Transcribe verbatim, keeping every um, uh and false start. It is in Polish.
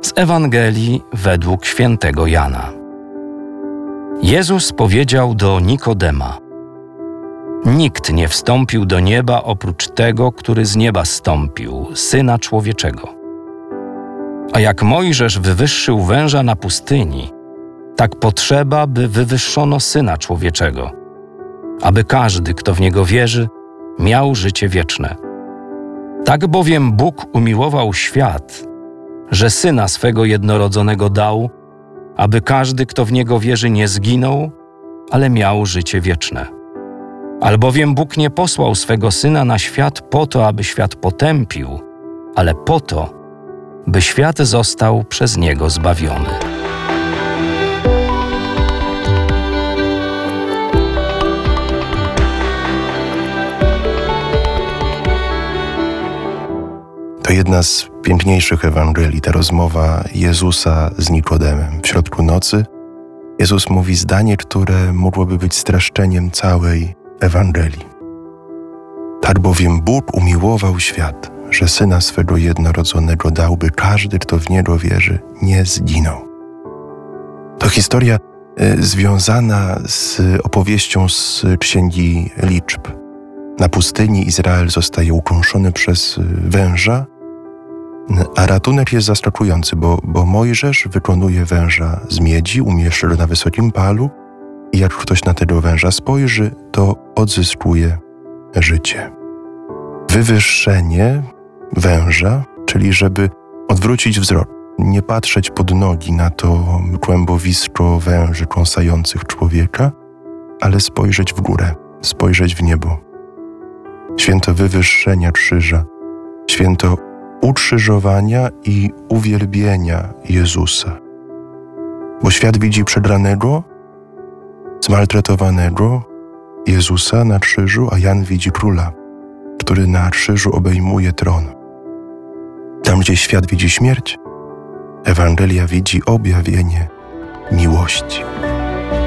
Z Ewangelii według świętego Jana. Jezus powiedział do Nikodema: Nikt nie wstąpił do nieba oprócz tego, który z nieba zstąpił, Syna Człowieczego. A jak Mojżesz wywyższył węża na pustyni, tak potrzeba, by wywyższono Syna Człowieczego, aby każdy, kto w Niego wierzy, miał życie wieczne. Tak bowiem Bóg umiłował świat, że Syna swego jednorodzonego dał, aby każdy, kto w Niego wierzy, nie zginął, ale miał życie wieczne. Albowiem Bóg nie posłał swego Syna na świat po to, aby świat potępił, ale po to, by świat został przez Niego zbawiony. To jedna z piękniejszych Ewangelii, ta rozmowa Jezusa z Nikodemem. W środku nocy Jezus mówi zdanie, które mogłoby być streszczeniem całej Ewangelii. Tak bowiem Bóg umiłował świat, że Syna swego jednorodzonego dał, by każdy, kto w Niego wierzy, nie zginął. To historia y, związana z opowieścią z Księgi Liczb. Na pustyni Izrael zostaje ukąszony przez węża, a ratunek jest zaskakujący, bo, bo Mojżesz wykonuje węża z miedzi, umieszcza go na wysokim palu i jak ktoś na tego węża spojrzy, to odzyskuje życie. Wywyższenie węża, czyli żeby odwrócić wzrok, nie patrzeć pod nogi na to kłębowisko węży kąsających człowieka, ale spojrzeć w górę, spojrzeć w niebo. Święto wywyższenia krzyża, święto ukrzyżowania i uwielbienia Jezusa. Bo świat widzi przegranego, zmaltretowanego Jezusa na krzyżu, a Jan widzi króla, który na krzyżu obejmuje tron. Tam, gdzie świat widzi śmierć, Ewangelia widzi objawienie miłości.